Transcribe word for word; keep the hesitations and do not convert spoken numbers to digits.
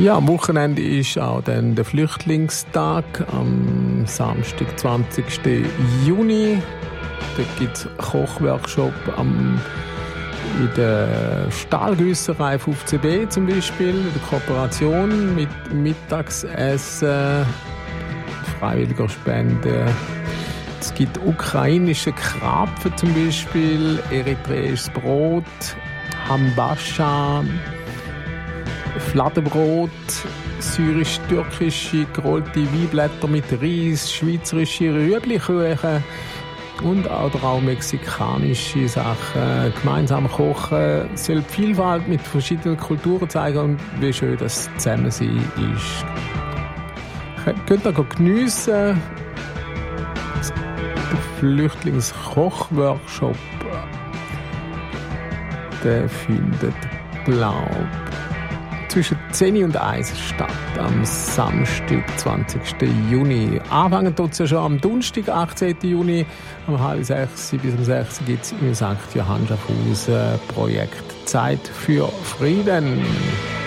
Ja, am Wochenende ist auch dann der Flüchtlingstag, am Samstag, zwanzigsten Juni. Da gibt es einen Kochworkshop am, in der Stahlgüsserei auf C B zum Beispiel, in der Kooperation mit Mittagsessen, freiwilliger Spenden. Es gibt ukrainische Krapfen zum Beispiel, eritreisches Brot, Hambascha, Fladenbrot, syrisch-türkische gerollte Weinblätter mit Reis, schweizerische Rüeblikuchen und auch mexikanische Sachen. Gemeinsam kochen soll die Vielfalt mit verschiedenen Kulturen zeigen und wie schön das Zusammensein ist. Könnt ihr geniessen. Der Flüchtlingskochworkshop, der findet, glaube zwischen zehn und eins statt, am Samstag, zwanzigsten Juni. Anfangen tut es ja schon am Donnerstag, achtzehnten Juni, um halb sechs bis um sechs gibt es im Sankt Johann Schaffhausen Projekt Zeit für Frieden.